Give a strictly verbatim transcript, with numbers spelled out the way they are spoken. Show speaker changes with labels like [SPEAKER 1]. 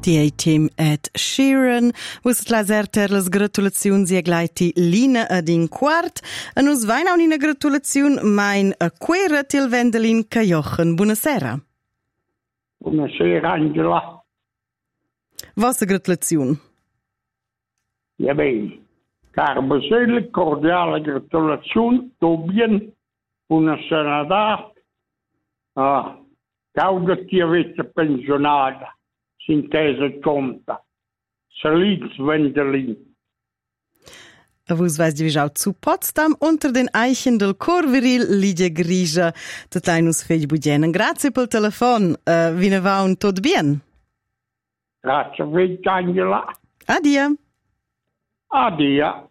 [SPEAKER 1] Die Tim Ed Sheeran, vus laserter las gratulaziuns e gleiti Lina ad in quart. A nus vain auch una gratulaziun mein a quera til Wendelin Cajochen. Buonasera.
[SPEAKER 2] Buonasera Angela.
[SPEAKER 1] Was a gratulaziun?
[SPEAKER 2] Ja bene. Carboselle cordiale gratulaziun. Do bien. Buonasera da. Ah, cauda ti avete pensionata. Sintese conta. Salut Wendelin.
[SPEAKER 1] Vus weiss di auch zu Potsdam unter den Eichen del Corviril Lidia Grija. Tatleinus fej budjenen. Grazie pel telefon. Uh, Vine va un tot bien?
[SPEAKER 2] Grazie, Angela.
[SPEAKER 1] Adia.
[SPEAKER 2] Adia.